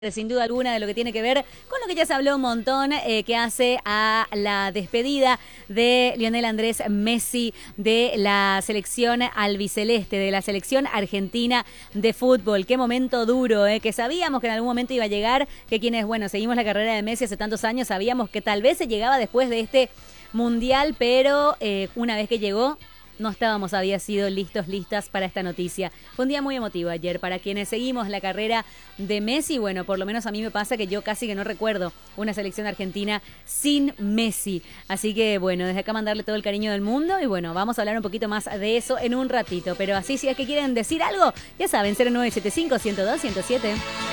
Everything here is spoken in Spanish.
Sin duda alguna de lo que tiene que ver con lo que ya se habló un montón, que hace a la despedida de Lionel Andrés Messi de la selección albiceleste, de la selección argentina de fútbol. Qué momento duro, que sabíamos que en algún momento iba a llegar, que quienes, bueno, seguimos la carrera de Messi hace tantos años, sabíamos que tal vez se llegaba después de este mundial, pero una vez que llegó, no estábamos, había sido listas para esta noticia. Fue un día muy emotivo ayer para quienes seguimos la carrera de Messi. Bueno, por lo menos a mí me pasa que yo casi que no recuerdo una selección argentina sin Messi. Así que bueno, desde acá mandarle todo el cariño del mundo y bueno, vamos a hablar un poquito más de eso en un ratito. Pero así, si es que quieren decir algo, ya saben, 0975-102-107.